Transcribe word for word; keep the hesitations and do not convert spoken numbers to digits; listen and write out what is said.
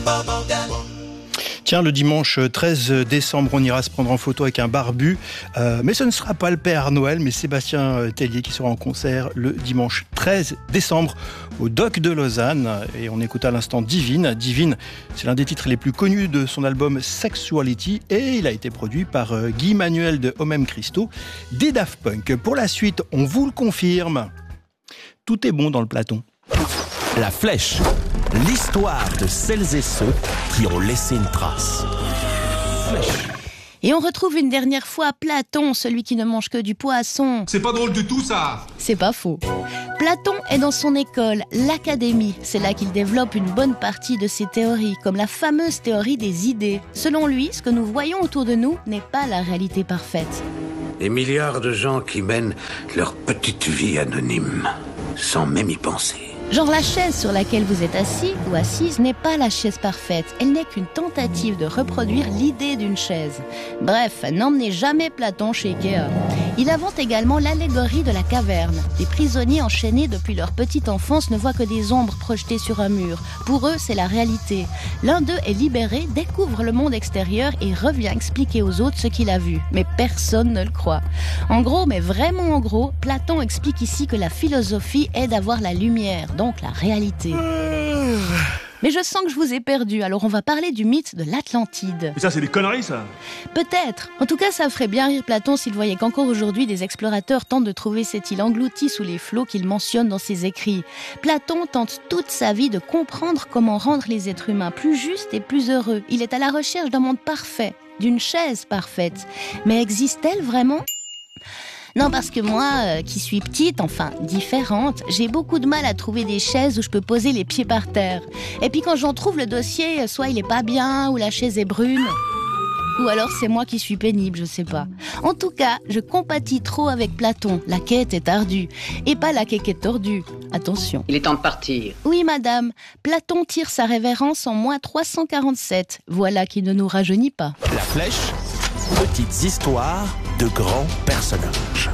Tiens, le dimanche treize décembre, on ira se prendre en photo avec un barbu. Euh, mais ce ne sera pas le Père Noël, mais Sébastien Tellier qui sera en concert le dimanche treize décembre au Dock de Lausanne. Et on écoute à l'instant Divine. Divine, c'est l'un des titres les plus connus de son album Sexuality. Et il a été produit par Guy Manuel de Homem Christo des Daft Punk. Pour la suite, on vous le confirme, tout est bon dans le Platon. La Flèche, l'histoire de celles et ceux qui ont laissé une trace. Flèche. Et on retrouve une dernière fois Platon, celui qui ne mange que du poisson. C'est pas drôle du tout, ça. C'est pas faux. Platon est dans son école, l'Académie. C'est là qu'il développe une bonne partie de ses théories, comme la fameuse théorie des idées. Selon lui, ce que nous voyons autour de nous n'est pas la réalité parfaite. Des milliards de gens qui mènent leur petite vie anonyme, sans même y penser. Genre la chaise sur laquelle vous êtes assis ou assise n'est pas la chaise parfaite. Elle n'est qu'une tentative de reproduire l'idée d'une chaise. Bref, n'emmenez jamais Platon chez Ikea. Il invente également l'allégorie de la caverne. Les prisonniers enchaînés depuis leur petite enfance ne voient que des ombres projetées sur un mur. Pour eux, c'est la réalité. L'un d'eux est libéré, découvre le monde extérieur et revient expliquer aux autres ce qu'il a vu. Mais personne ne le croit. En gros, mais vraiment en gros, Platon explique ici que la philosophie est d'avoir la lumière, donc la réalité. Mais je sens que je vous ai perdu, alors on va parler du mythe de l'Atlantide. Mais ça, c'est des conneries, ça. Peut-être. En tout cas, ça ferait bien rire Platon s'il voyait qu'encore aujourd'hui, des explorateurs tentent de trouver cette île engloutie sous les flots qu'il mentionne dans ses écrits. Platon tente toute sa vie de comprendre comment rendre les êtres humains plus justes et plus heureux. Il est à la recherche d'un monde parfait, d'une chaise parfaite. Mais existe-t-elle vraiment ? Non, parce que moi, euh, qui suis petite, enfin différente, j'ai beaucoup de mal à trouver des chaises où je peux poser les pieds par terre. Et puis quand j'en trouve, le dossier, soit il est pas bien, ou la chaise est brune, ou alors c'est moi qui suis pénible, je sais pas. En tout cas, je compatis trop avec Platon. La quête est ardue, et pas la quéquette tordue. Attention. Il est temps de partir. Oui, madame. Platon tire sa révérence en moins trois cent quarante-sept. Voilà qui ne nous rajeunit pas. La Flèche, petites histoires de grands personnages.